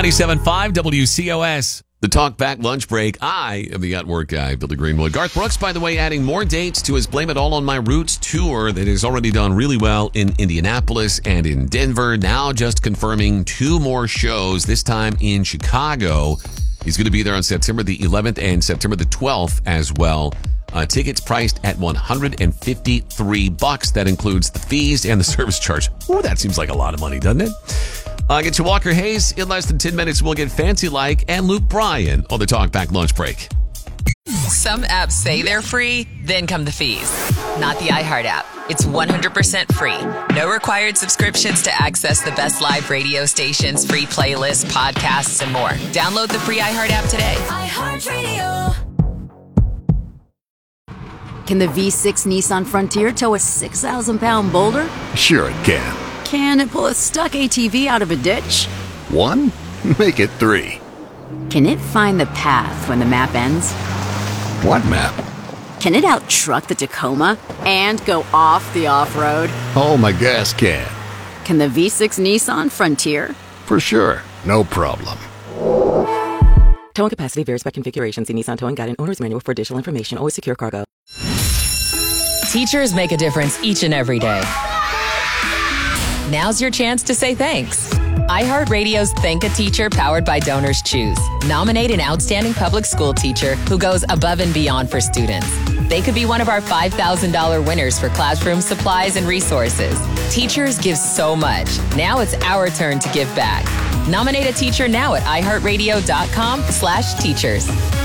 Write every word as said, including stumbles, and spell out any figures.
ninety-seven point five W C O S. The Talk Back lunch break. I am the at work guy, Billy Greenwood. Garth Brooks, by the way, adding more dates to his Blame It All on My Roots tour that has already done really well in Indianapolis and in Denver. Now just confirming two more shows, this time in Chicago. He's going to be there on September the eleventh and September the twelfth as well. Uh, tickets priced at one hundred fifty-three bucks. That includes the fees and the service charge. Ooh, that seems like a lot of money, doesn't it? Uh, get you Walker Hayes. In less than ten minutes, we'll get Fancy Like and Luke Bryan on the Talk Back lunch break. Some apps say they're free, then come the fees. Not the iHeart app. It's one hundred percent free. No required subscriptions to access the best live radio stations, free playlists, podcasts, and more. Download the free iHeart app today. iHeartRadio. Can the V six Nissan Frontier tow a six thousand pound boulder? Sure it can. Can it pull a stuck A T V out of a ditch? One? Make it three. Can it find the path when the map ends? What map? Can it out-truck the Tacoma and go off the off-road? Oh, my gas can. Can the V six Nissan Frontier? For sure. No problem. Towing capacity varies by configuration. See Nissan Towing Guide and Owner's Manual for additional information. Always secure cargo. Teachers make a difference each and every day. Now's your chance to say thanks. iHeartRadio's Thank a Teacher powered by Donors Choose. Nominate an outstanding public school teacher who goes above and beyond for students. They could be one of our five thousand dollars winners for classroom supplies and resources. Teachers give so much. Now it's our turn to give back. Nominate a teacher now at iHeartRadio.com slash teachers.